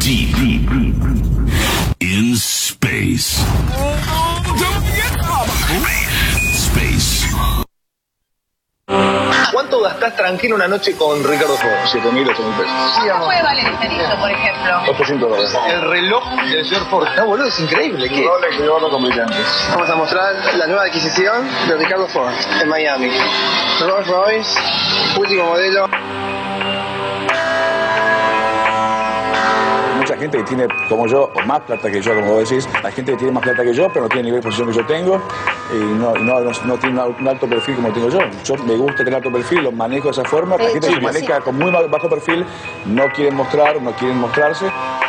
Deep in space. Space. ¿Cuánto gastás tranquilo una noche con Ricardo Ford? 7.000, 8.000 pesos. ¿Cuánto puede valer este anillo, por ejemplo? $800. El reloj del señor Ford. No, boludo, es increíble. ¿Qué? Rolex de oro con brillantes. Vamos a mostrar la nueva adquisición de Ricardo Ford en Miami. Rolls Royce, último modelo. Mucha gente que tiene, como yo, o más plata que yo, como vos decís, hay gente que tiene más plata que yo, pero no tiene el nivel de posición que yo tengo y no tiene un alto perfil como tengo yo. Yo me gusta tener alto perfil, lo manejo de esa forma. La gente que maneja con muy bajo perfil no quieren mostrar, no quieren mostrarse.